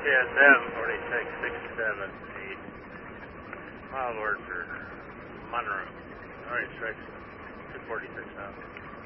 KSM 46678. Mild word for Monroe. Alright, strikes 246 now.